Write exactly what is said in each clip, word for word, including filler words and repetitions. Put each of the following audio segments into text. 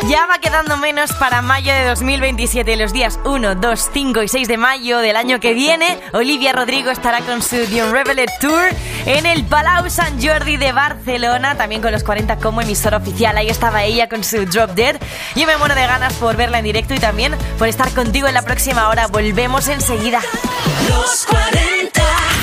Ya va quedando menos para mayo de dos mil veintisiete. Los días uno, dos, cinco y seis de mayo del año que viene, Olivia Rodrigo estará con su The Unreveled Tour en el Palau Sant Jordi de Barcelona, también con los cuarenta como emisora oficial. Ahí estaba ella con su Drop Dead. Yo me muero de ganas por verla en directo y también por estar contigo en la próxima hora. Volvemos enseguida. Los cuarenta.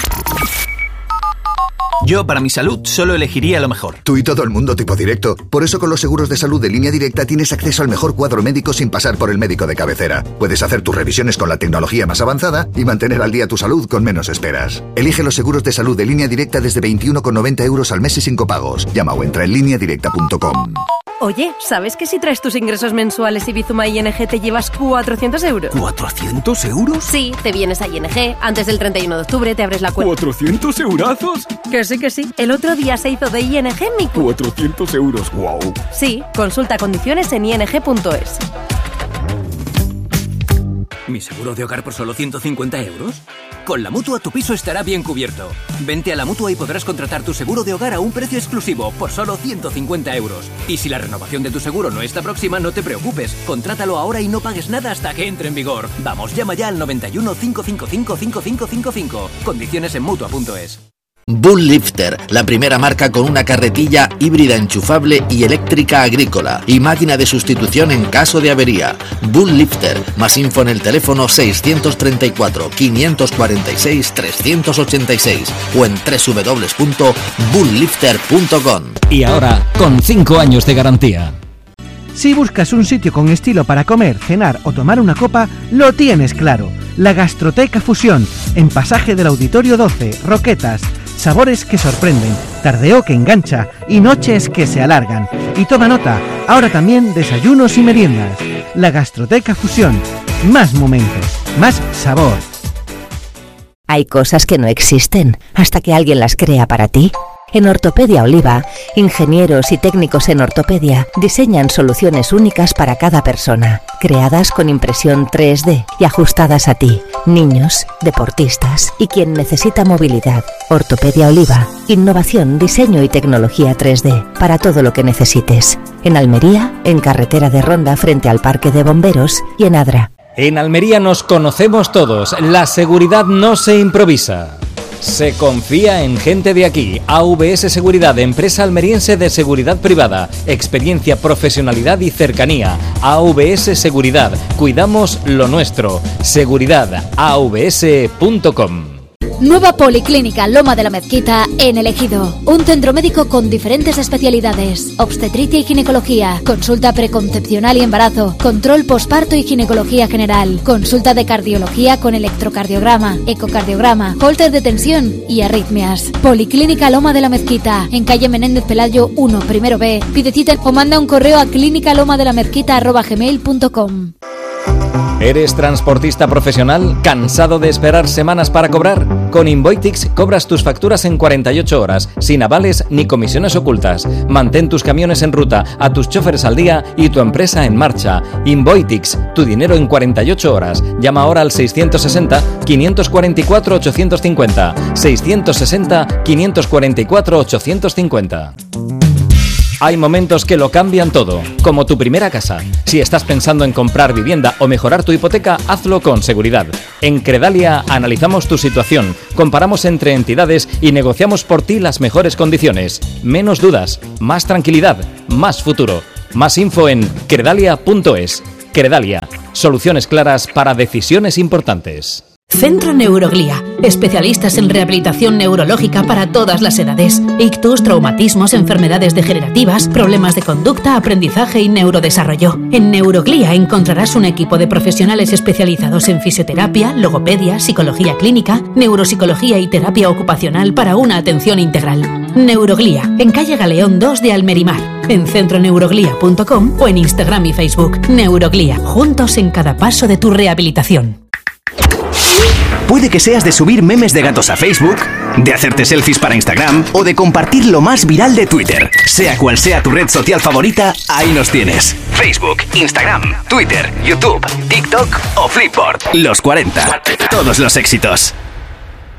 Yo, para mi salud, solo elegiría lo mejor. Tú y todo el mundo tipo directo. Por eso con los seguros de salud de Línea Directa tienes acceso al mejor cuadro médico sin pasar por el médico de cabecera. Puedes hacer tus revisiones con la tecnología más avanzada y mantener al día tu salud con menos esperas. Elige los seguros de salud de Línea Directa desde veintiuno con noventa euros al mes y sin copagos. Llama o entra en línea directa punto com. Oye, ¿sabes que si traes tus ingresos mensuales y Bizuma I N G te llevas cuatrocientos euros? ¿cuatrocientos euros? Sí, te vienes a I N G, antes del treinta y uno de octubre te abres la cuenta. ¿cuatrocientos eurazos? Que sí, que sí. El otro día se hizo de I N G mi... cuatrocientos euros, wow. Sí, consulta condiciones en i n g punto es. ¿Mi seguro de hogar por solo ciento cincuenta euros? Con la Mutua tu piso estará bien cubierto. Vente a la Mutua y podrás contratar tu seguro de hogar a un precio exclusivo por solo ciento cincuenta euros. Y si la renovación de tu seguro no está próxima, no te preocupes. Contrátalo ahora y no pagues nada hasta que entre en vigor. Vamos, llama ya al noventa y uno, cincuecientos cincuenta y cinco, cinco cinco cinco. Condiciones en Mutua punto es. Bull Lifter, la primera marca con una carretilla híbrida enchufable y eléctrica agrícola y máquina de sustitución en caso de avería. Bull Lifter, más info en el teléfono seiscientos treinta y cuatro, quinientos cuarenta y seis, trescientos ochenta y seis o en doble u doble u doble u punto bull lifter punto com. Y ahora, con cinco años de garantía. Si buscas un sitio con estilo para comer, cenar o tomar una copa, lo tienes claro. La Gastroteca Fusión, en Pasaje del Auditorio doce, Roquetas. Sabores que sorprenden, tardeo que engancha y noches que se alargan. Y toma nota, ahora también desayunos y meriendas. La Gastroteca Fusión, más momentos, más sabor. Hay cosas que no existen hasta que alguien las crea para ti. En Ortopedia Oliva, ingenieros y técnicos en ortopedia diseñan soluciones únicas para cada persona, creadas con impresión tres D y ajustadas a ti, niños, deportistas y quien necesita movilidad. Ortopedia Oliva, innovación, diseño y tecnología tres D para todo lo que necesites. En Almería, en Carretera de Ronda frente al Parque de Bomberos y en Adra. En Almería nos conocemos todos, la seguridad no se improvisa. Se confía en gente de aquí. A V S Seguridad, empresa almeriense de seguridad privada. Experiencia, profesionalidad y cercanía. A V S Seguridad. Cuidamos lo nuestro. Seguridad a v s punto com. Nueva Policlínica Loma de la Mezquita en El Ejido. Un centro médico con diferentes especialidades: obstetricia y ginecología, consulta preconcepcional y embarazo, control posparto y ginecología general, consulta de cardiología con electrocardiograma, ecocardiograma, holter de tensión y arritmias. Policlínica Loma de la Mezquita, en calle Menéndez Pelayo uno, primero B. Pide cita o manda un correo a clínicalomadelamezquita arroba gmail punto com. ¿Eres transportista profesional? ¿Cansado de esperar semanas para cobrar? Con Invoitix cobras tus facturas en cuarenta y ocho horas, sin avales ni comisiones ocultas. Mantén tus camiones en ruta, a tus choferes al día y tu empresa en marcha. Invoitix, tu dinero en cuarenta y ocho horas. Llama ahora al seiscientos sesenta, quinientos cuarenta y cuatro, ochocientos cincuenta. seiscientos sesenta, quinientos cuarenta y cuatro, ochocientos cincuenta. Hay momentos que lo cambian todo, como tu primera casa. Si estás pensando en comprar vivienda o mejorar tu hipoteca, hazlo con seguridad. En Credalia analizamos tu situación, comparamos entre entidades y negociamos por ti las mejores condiciones. Menos dudas, más tranquilidad, más futuro. Más info en credalia punto es. Credalia, soluciones claras para decisiones importantes. Centro Neuroglía, especialistas en rehabilitación neurológica para todas las edades. Ictus, traumatismos, enfermedades degenerativas, problemas de conducta, aprendizaje y neurodesarrollo. En Neuroglía encontrarás un equipo de profesionales especializados en fisioterapia, logopedia, psicología clínica, neuropsicología y terapia ocupacional para una atención integral. Neuroglía, en calle Galeón dos de Almerimar, en centro neuroglía punto com o en Instagram y Facebook. Neuroglía, juntos en cada paso de tu rehabilitación. Puede que seas de subir memes de gatos a Facebook, de hacerte selfies para Instagram o de compartir lo más viral de Twitter. Sea cual sea tu red social favorita, ahí nos tienes. Facebook, Instagram, Twitter, YouTube, TikTok o Flipboard. Los cuarenta. Todos los éxitos.